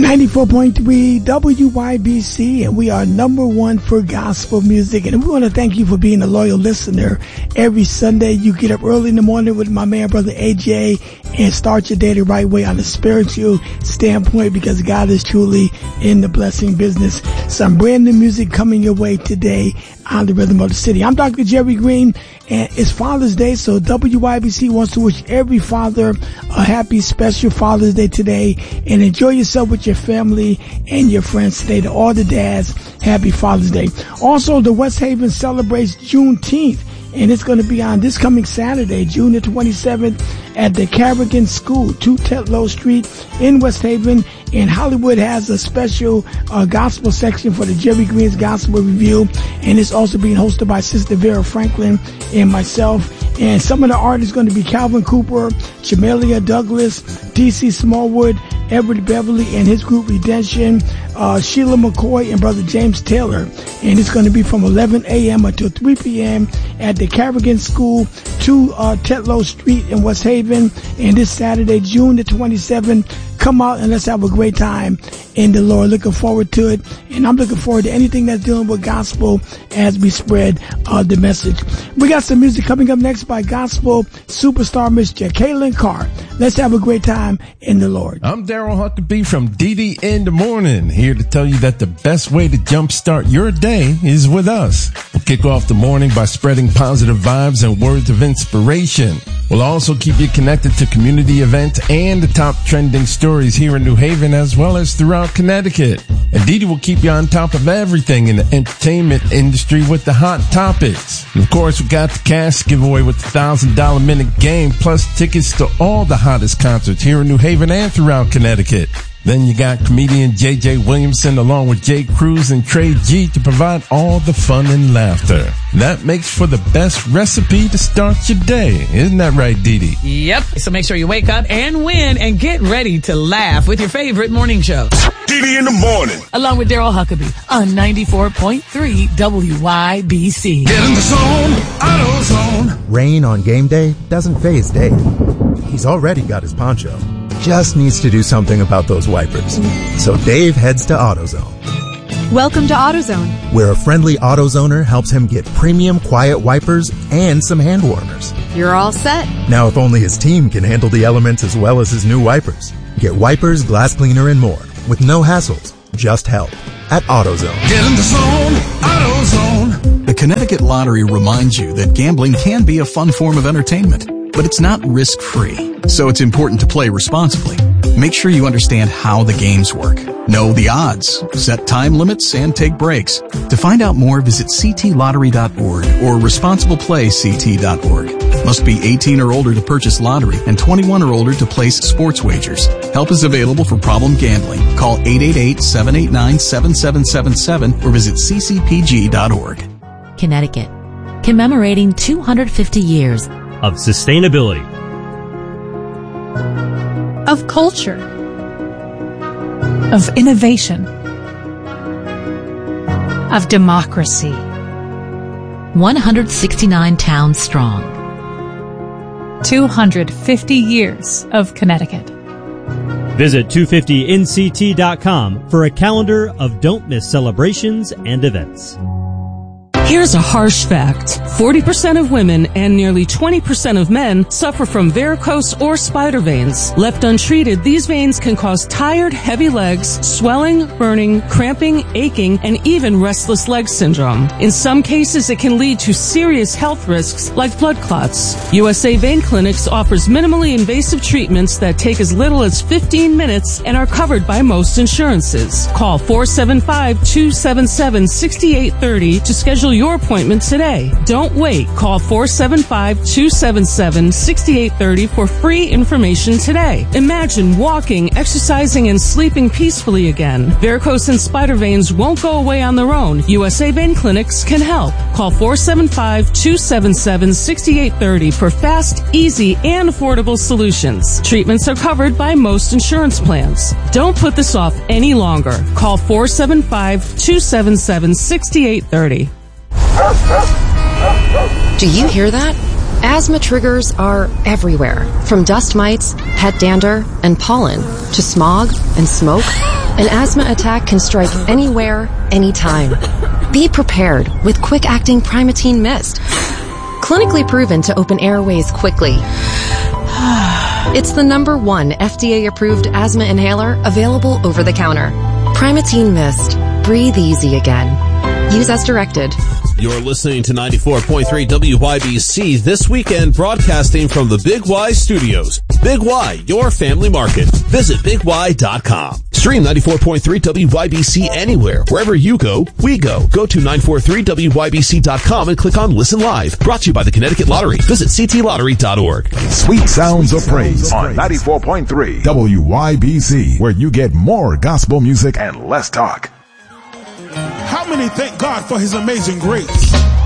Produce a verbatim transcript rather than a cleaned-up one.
ninety-four point three W Y B C, and we are number one for gospel music. And we want to thank you for being a loyal listener. Every Sunday, you get up early in the morning with my man, Brother A J, and start your day the right way on a spiritual standpoint, because God is truly in the blessing business. Some brand new music coming your way today on the Rhythm of the City. I'm Doctor Jerry Green, and it's Father's Day, so W Y B C wants to wish every father a happy, special Father's Day today, and enjoy yourself with your family and your friends today. To all the dads, happy Father's Day. Also, the West Haven celebrates Juneteenth, and it's going to be on this coming Saturday, June the twenty-seventh, at the Carrigan School, two Tetlow Street in West Haven. And Hollywood has a special uh, gospel section for the Jerry Green's Gospel Review, and it's also being hosted by Sister Vera Franklin and myself. And some of the artists going to be Calvin Cooper, Jamelia Douglas, D C Smallwood, Everett Beverly and his group Redemption, uh, Sheila McCoy and Brother James Taylor. And it's going to be from eleven a.m. until three p.m. at the Carrigan School, two uh, Tetlow Street in West Haven. And this Saturday, June the twenty-seventh, come out and let's have a great time in the Lord. Looking forward to it. And I'm looking forward to anything that's dealing with gospel as we spread uh, the message. We got some music coming up next by gospel superstar Miss Jacqueline Carr. Let's have a great time in the Lord. I'm Daryl Huckabee from D D in the Morning, here to tell you that the best way to jumpstart your day is with us. We'll kick off the morning by spreading positive vibes and words of inspiration. We'll also keep you connected to community events and the top trending stories here in New Haven as well as throughout Connecticut. And Dee Dee will keep you on top of everything in the entertainment industry with the hot topics. And of course, we got the cash giveaway with the one thousand dollars minute game, plus tickets to all the hottest concerts here in New Haven and throughout Connecticut. Then you got comedian J J Williamson along with Jay Cruz and Trey G to provide all the fun and laughter. That makes for the best recipe to start your day. Isn't that right, Dee Dee? Yep. So make sure you wake up and win and get ready to laugh with your favorite morning show. Dee Dee in the Morning. Along with Daryl Huckabee on ninety-four point three W Y B C. Get in the zone, auto zone. Rain on game day doesn't faze Dave. He's already got his poncho. Just needs to do something about those wipers. So Dave heads to AutoZone. Welcome to AutoZone, where a friendly AutoZoner helps him get premium quiet wipers and some hand warmers. You're all set. Now if only his team can handle the elements as well as his new wipers. Get wipers, glass cleaner, and more with no hassles, just help at AutoZone. Get in the zone, AutoZone. The Connecticut Lottery reminds you that gambling can be a fun form of entertainment, but it's not risk-free. So it's important to play responsibly. Make sure you understand how the games work. Know the odds, set time limits, and take breaks. To find out more, visit c t lottery dot org or responsible play c t dot org. Must be eighteen or older to purchase lottery and twenty-one or older to place sports wagers. Help is available for problem gambling. Call eight eight eight, seven eight nine, seven seven seven seven or visit c c p g dot org. Connecticut, commemorating two hundred fifty years of sustainability, of culture, of innovation, of democracy. one hundred sixty-nine towns strong. two hundred fifty years of Connecticut. Visit two fifty N C T dot com for a calendar of don't miss celebrations and events. Here's a harsh fact. forty percent of women and nearly twenty percent of men suffer from varicose or spider veins. Left untreated, these veins can cause tired, heavy legs, swelling, burning, cramping, aching, and even restless leg syndrome. In some cases, it can lead to serious health risks like blood clots. U S A Vein Clinics offers minimally invasive treatments that take as little as fifteen minutes and are covered by most insurances. Call four seven five, two seven seven, six eight three zero to schedule your appointment today. Don't wait. Call four seven five, two seven seven, six eight three zero for free information today. Imagine walking, exercising, and sleeping peacefully again. Varicose and spider veins won't go away on their own. U S A Vein Clinics can help. Call four seven five, two seven seven, six eight three zero for fast, easy, and affordable solutions. Treatments are covered by most insurance plans. Don't put this off any longer. Call four seven five, two seven seven, six eight three zero. Do you hear that? Asthma triggers are everywhere, from dust mites, pet dander, and pollen, to smog and smoke. An asthma attack can strike anywhere, anytime. Be prepared with quick-acting Primatene Mist. Clinically proven to open airways quickly. It's the number one F D A-approved asthma inhaler available over the counter. Primatene Mist. Breathe easy again. Use as directed. You're listening to ninety-four point three W Y B C this weekend, broadcasting from the Big Y Studios. Big Y, your family market. Visit big y dot com. Stream ninety-four point three W Y B C anywhere. Wherever you go, we go. Go to nine four three W Y B C dot com and click on Listen Live. Brought to you by the Connecticut Lottery. Visit c t lottery dot org. Sweet Sounds of Praise on ninety-four point three W Y B C, where you get more gospel music and less talk. How many thank God for his amazing grace?